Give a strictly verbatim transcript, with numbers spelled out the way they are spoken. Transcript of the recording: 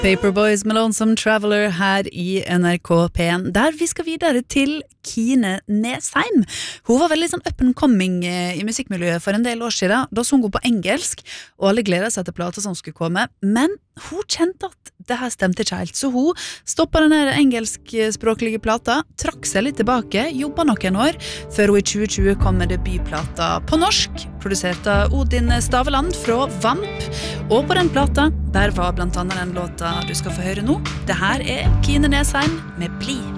Paperboys med Lonesome Traveler her i N R K P en, der vi skal videre til Kine Nesheim. Hun var veldig sånn up and coming i musikkmiljøet for en del år siden, da sang hun på engelsk, og alle gledet seg til plater som skulle komme, men hun kjente at det her stemte ikke helt, så hun stoppet den her engelskspråklige plata, trakk seg litt tilbake, jobbet noen år, før hun i tjue tjue kom med debutplata på norsk, produsert av Odin Staveland fra Vamp, og på den plata, der var blant annet den låta du skal få høre nå. Det her er Kine Nesheim med Bli.